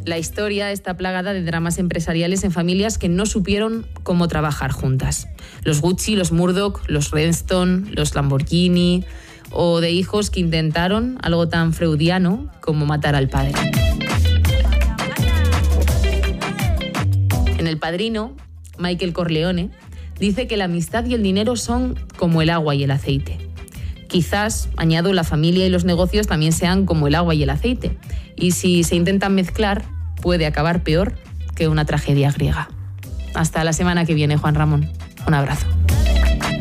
La historia está plagada de dramas empresariales en familias que no supieron cómo trabajar juntas. Los Gucci, los Murdoch, los Redstone, los Lamborghini, o de hijos que intentaron algo tan freudiano como matar al padre. En El Padrino, Michael Corleone dice que la amistad y el dinero son como el agua y el aceite. Quizás, añado, la familia y los negocios también sean como el agua y el aceite. Y si se intentan mezclar, puede acabar peor que una tragedia griega. Hasta la semana que viene, Juan Ramón. Un abrazo.